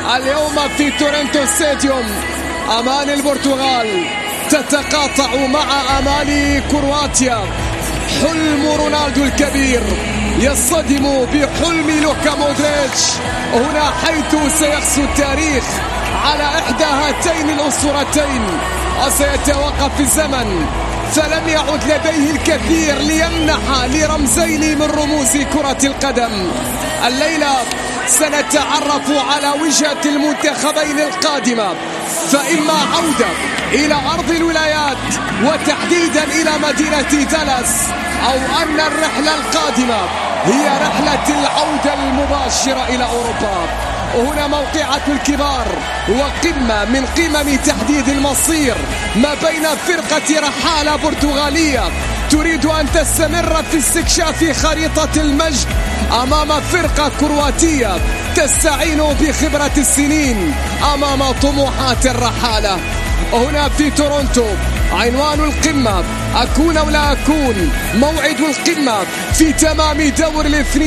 اليوم في تورنتو ستاديوم أمان البرتغال تتقاطع مع أمان كرواتيا. حلم رونالدو الكبير يصطدم بحلم لوكا مودريتش هنا، حيث سيقسو التاريخ على إحدى هاتين الأسطورتين وسيتوقف الزمن، فلم يعد لديه الكثير ليمنح لرمزين من رموز كرة القدم. الليلة سنتعرف على وجهة المنتخبين القادمة، فإما عودة إلى أرض الولايات وتحديدا إلى مدينة دالاس، أو أن الرحلة القادمة هي رحلة العودة المباشرة إلى أوروبا. وهنا موقعة الكبار وقمة من قمم تحديد المصير ما بين فرقة رحالة برتغالية تريد أن تستمر في استكشاف خريطة المجد أمام فرقة كرواتية تستعين بخبرة السنين أمام طموحات الرحالة. هنا في تورونتو عنوان القمة أكون أو لا أكون، موعد القمة في تمام دور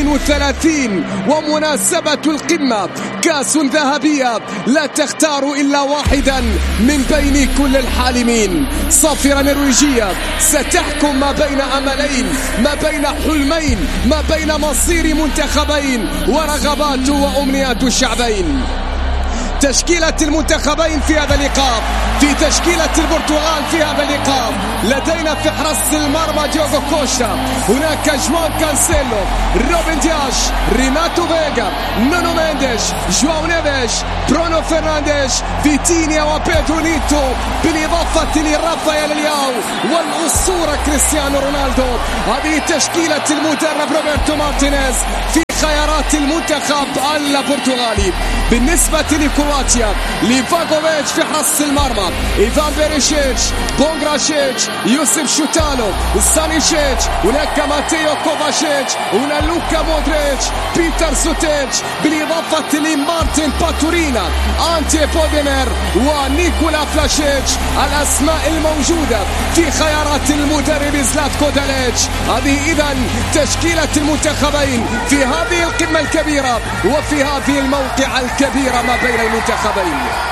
32 ومناسبة القمة كأس ذهبية لا تختار إلا واحدا من بين كل الحالمين. صافرة نرويجية ستحكم ما بين أملين، ما بين حلمين، ما بين مصير منتخبين ورغبات وأمنيات شعبين. تشكيلة المنتخبين في هذا اللقاء، في تشكيلة البرتغال في هذا اللقاء لدينا في حراسة المرمى ديوغو كوشتا، هناك جوان كانسيلو، روبن دياش، ريناتو فيغا، نونو مينديش، جواو نيفيش، برونو فرنانديش، فيتينيا وبيدرو نيتو، بالإضافة لرافائيل لياو والأسطورة كريستيانو رونالدو. هذه تشكيلة المدرب روبرتو مارتينيز في خيارات المنتخب البرتغالي. بالنسبة لكرواتيا ليفاغوفيتش في حراسة المرمى، إيفان بيريشيتش، بونغراشيتش، يوسف شوتالو، ستانيشيتش، هناك ماتيو كوفاشيتش، هنا لوكا مودريتش، بيتر سوتيتش، بالإضافة لمارتن باتورينا، أنتي بوديمير ونيكولا فلاشيتش. الأسماء الموجودة في خيارات المدرب زلاتكو داليتش. هذه إذن تشكيلة المنتخبين في هذه القمة الكبيرة وفي هذه الموقعة الكبيرة ما بين المنتخبين.